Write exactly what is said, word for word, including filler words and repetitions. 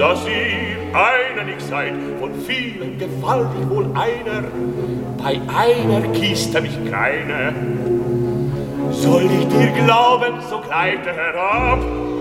Dass ihr einer nicht seid, von vielen gefällt euch wohl einer, bei einer Kiste mich keine. Soll ich dir glauben, so gleite herab,